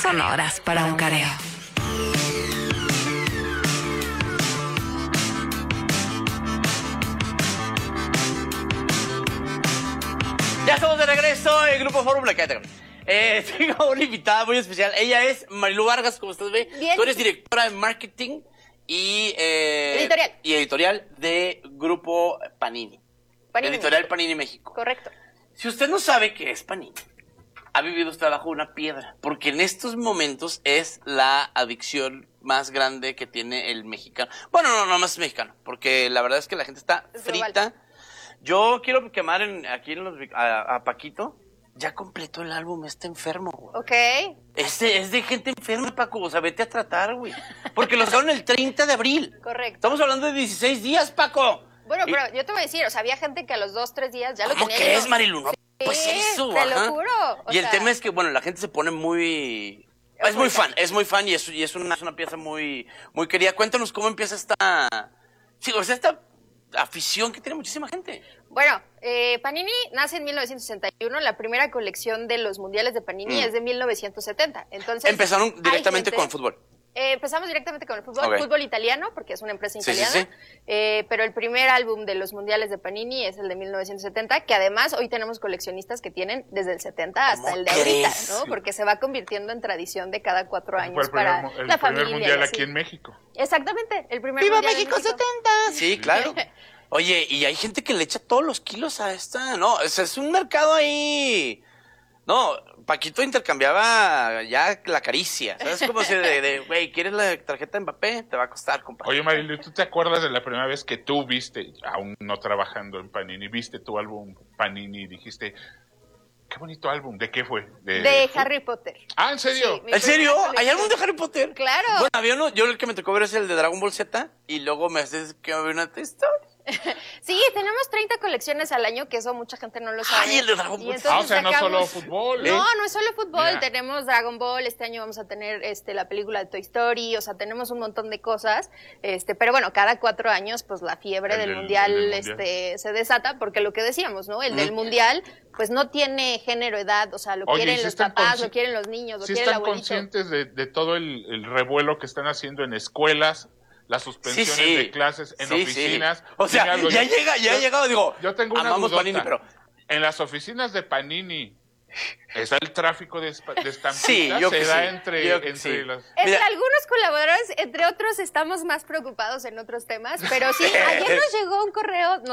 sonoras para un careo. Ya estamos de regreso en Grupo Fórmula. Tengo una invitada muy especial. Ella es Marilu Vargas, como usted ve. Bien. Tú eres directora de marketing y editorial de Grupo Panini. Editorial México. Panini México. Correcto. Si usted no sabe qué es Panini, ha vivido usted bajo una piedra, porque en estos momentos es la adicción más grande que tiene el mexicano. Bueno, no más mexicano, porque la verdad es que la gente está frita. Global. Yo quiero quemar a Paquito. Ya completó el álbum, está enfermo, güey. Ok. Es de gente enferma, Paco. O sea, vete a tratar, güey. Porque lo sacaron el 30 de abril. Correcto. Estamos hablando de 16 días, Paco. Bueno, pero yo te voy a decir, o sea, había gente que a los 2, 3 días ya lo ¿Cómo tenía. que es, Marilu? No, Sí, pues eso, te lo ajá. juro. Y el tema es que, bueno, la gente se pone muy... Es muy fan y es una pieza muy querida. Cuéntanos cómo empieza esta... Sí, o sea, esta afición que tiene muchísima gente. Bueno, Panini nace en 1961, la primera colección de los mundiales de Panini es de 1970. Entonces, Empezaron directamente con fútbol. Empezamos directamente con el fútbol, Ok. fútbol italiano, porque es una empresa Sí, sí, italiana, sí. pero el primer álbum de los mundiales de Panini es el de 1970, que además hoy tenemos coleccionistas que tienen desde el 70 hasta ¿Cómo el de ahorita, crees? ¿no? Porque se va convirtiendo en tradición de cada 4 Fue años el para primer, la el primer familia. mundial y así. aquí en México. Exactamente, el primer ¡Viva mundial en México 70! Sí, claro. Oye, y hay gente que le echa todos los kilos a esta. No, es un mercado ahí. No, Paquito intercambiaba ya la caricia. ¿Sabes? Como si güey, ¿quieres la tarjeta de Mbappé? Te va a costar, compadre. Oye, Marilu, ¿tú te acuerdas de la primera vez que tú viste, aún no trabajando en Panini, viste tu álbum Panini y dijiste, qué bonito álbum? ¿De qué fue? De Harry Potter. Ah, ¿en serio? Sí, mi ¿En serio? primera ¿Hay colección. algún de Harry Potter? Claro. Bueno, había uno, yo el que me tocó ver es el de Dragon Ball Z y luego me haces que había una historia. Sí, tenemos 30 colecciones al año, que eso mucha gente no lo sabe. Ay, el de Dragon Y Ball. entonces O sea, no sacamos- solo fútbol. No, no es solo fútbol, Mira. tenemos Dragon Ball, este año vamos a tener la película de Toy Story, o sea, tenemos un montón de cosas, pero bueno, cada 4 años, pues la fiebre El del del mundial, mundial. se desata, porque lo que decíamos, ¿no? El del mundial, pues no tiene género, edad, o sea, lo Oye, quieren ¿y si los están papás, consci- lo quieren los niños, lo ¿Sí quiere el están abuelito. conscientes de todo el revuelo que están haciendo en escuelas, las suspensiones Sí, sí. de clases, en Sí, sí. oficinas? O sea, Dime algo, ya yo- ha yo- llegado, digo, Yo tengo una amamos dudota. Panini, pero... En las oficinas de Panini, ¿está el tráfico de estampitas? Sí, yo que ¿Se da sí. entre, Yo que entre sí. las... Entre Mira. algunos colaboradores, entre otros, estamos más preocupados en otros temas, pero sí, ayer nos llegó un correo,